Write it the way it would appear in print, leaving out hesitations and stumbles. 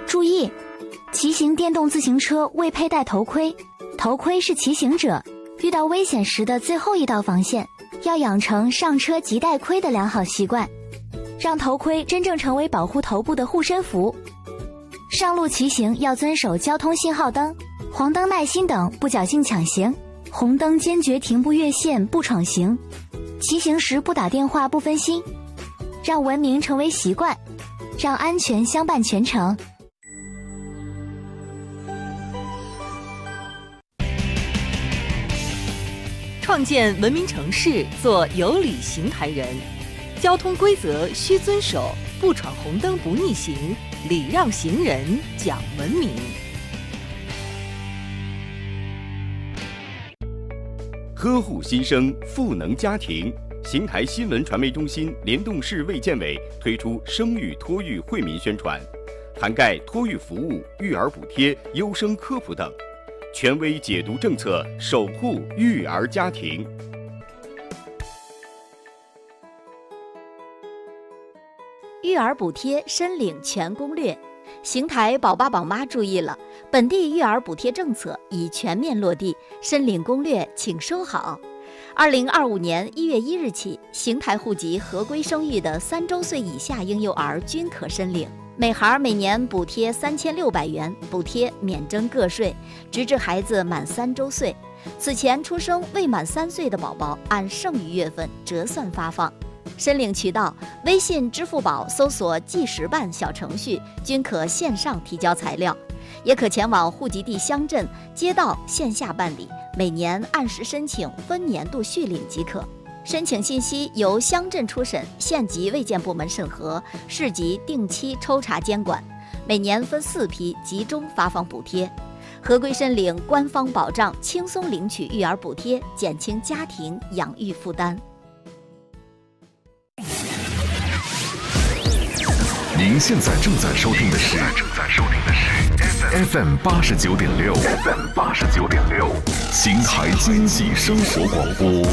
注意，骑行电动自行车未佩戴头盔，头盔是骑行者遇到危险时的最后一道防线，要养成上车即戴盔的良好习惯，让头盔真正成为保护头部的护身符。上路骑行要遵守交通信号灯、黄灯耐心等，不侥幸抢行，红灯坚决停不越线不闯行，骑行时不打电话不分心，让文明成为习惯，让安全相伴全程。 创建文明城市，做有礼行台人，交通规则需遵守，不闯红灯不逆行，礼让行人讲文明。 呵护新生，赋能家庭。邢台新闻传媒中心联动市卫健委推出生育托育惠民宣传，涵盖托育服务、育儿补贴、优生科普等，权威解读政策，守护育儿家庭。 育儿补贴申领全攻略。邢台宝爸宝妈注意了，本地育儿补贴政策已全面落地，申领攻略请收好。2025年1月1日起，邢台户籍合规生育的3周岁以下婴幼儿均可申领，每孩每年补贴3600元，补贴免征个税，直至孩子满3周岁。此前出生未满3岁的宝宝，按剩余月份折算发放。申领渠道：微信、支付宝搜索计时办小程序，均可线上提交材料，也可前往户籍地乡镇、街道线下办理，每年按时申请，分年度续领即可。申请信息由乡镇初审、县级卫健部门审核，市级定期抽查监管，每年分4批集中发放补贴。合规申领，官方保障，轻松领取育儿补贴，减轻家庭养育负担。 您现在正在收听的是 FM 89.6， FM 89.6，邢台经济生活广播。